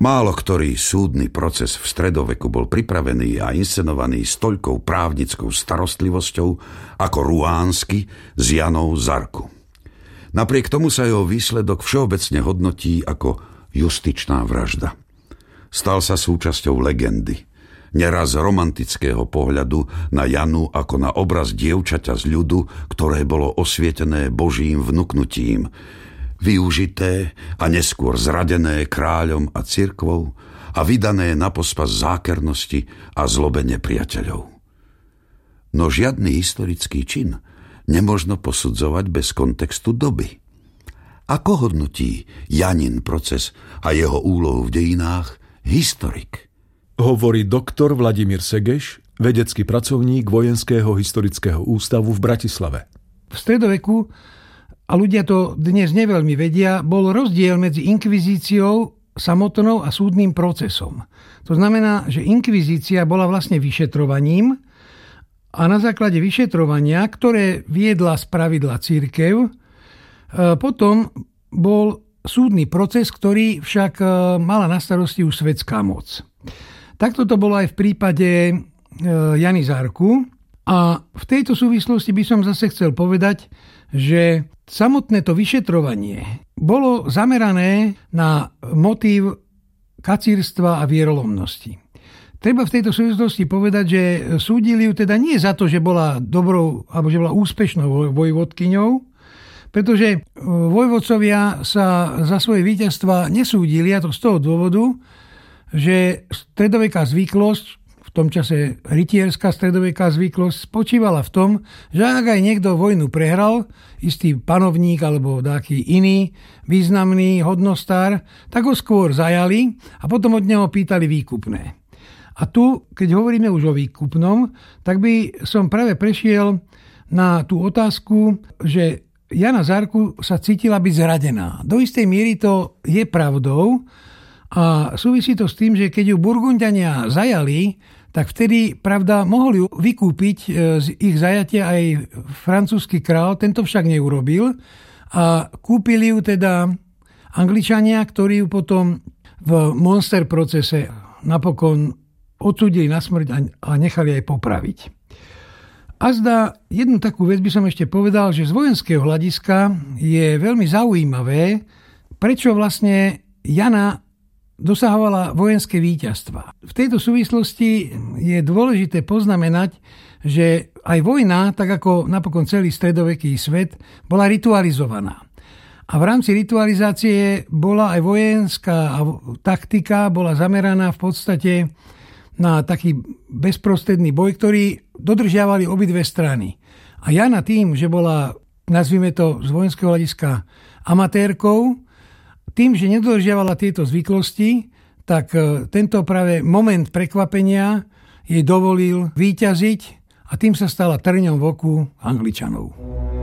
Málo ktorý súdny proces v stredoveku bol pripravený a inscenovaný s toľkou právnickou starostlivosťou ako ruánsky s Janou Zarku. Napriek tomu sa jeho výsledok všeobecne hodnotí ako justičná vražda. Stal sa súčasťou legendy, neraz romantického pohľadu na Janu ako na obraz dievčaťa z ľudu, ktoré bolo osvietené Božím vnuknutím, využité a neskôr zradené kráľom a cirkvou a vydané na pospas zákernosti a zlobe nepriateľov. No žiadny historický čin nemožno posudzovať bez kontextu doby. Ako hodnotí Janin proces a jeho úlohu v dejinách historik? Hovorí doktor Vladimír Segeš, vedecký pracovník Vojenského historického ústavu v Bratislave. V stredoveku, a ľudia to dnes neveľmi vedia, bol rozdiel medzi inkvizíciou samotnou a súdnym procesom. To znamená, že inkvizícia bola vlastne vyšetrovaním a na základe vyšetrovania, ktoré viedla spravidla cirkev, potom bol súdny proces, ktorý však mala na starosti už svetská moc. Takto to bolo aj v prípade Jany Zarku. A v tejto súvislosti by som zase chcel povedať, že samotné to vyšetrovanie bolo zamerané na motív kacírstva a vierolomnosti. Treba v tejto súvislosti povedať, že súdili ju teda nie za to, že bola dobrou alebo že bola úspešnou vojvodkyňou, pretože vojvodcovia sa za svoje víťazstva nesúdili, a to z toho dôvodu, že stredoveká zvyklosť, v tom čase rytierská stredoveká zvyklosť, spočívala v tom, že ak aj niekto vojnu prehral, istý panovník alebo taký iný významný hodnostár, tak ho skôr zajali a potom od neho pýtali výkupné. A tu, keď hovoríme už o výkupnom, tak by som práve prešiel na tú otázku, že Jana Zarku sa cítila byť zradená. Do istej miery to je pravdou a súvisí to s tým, že keď ju Burgunďania zajali, tak vtedy, pravda, mohol ju vykúpiť z ich zajatia aj francúzsky král, tento však neurobil a kúpili ju teda Angličania, ktorí ju potom v Monster procese napokon odsúdili na smrť a nechali aj popraviť. Azda jednu takú vec by som ešte povedal, že z vojenského hľadiska je veľmi zaujímavé, prečo vlastne Jana dosahovala vojenské víťazstva. V tejto súvislosti je dôležité poznamenať, že aj vojna, tak ako napokon celý stredoveký svet, bola ritualizovaná. A v rámci ritualizácie bola aj vojenská taktika, bola zameraná v podstate na taký bezprostredný boj, ktorý dodržiavali obidve strany. A Jana tým, že bola, nazvime to z vojenského hľadiska, amatérkou, tým, že nedodržiavala tieto zvyklosti, tak tento práve moment prekvapenia jej dovolil víťaziť a tým sa stala trňom v oku Angličanov.